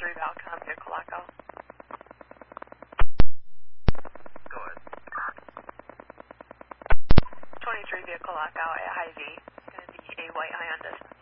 23 Valcom near Colaco. Go ahead. 23 via Colaco at Hy-Vee. It's going to be a white Hyundai.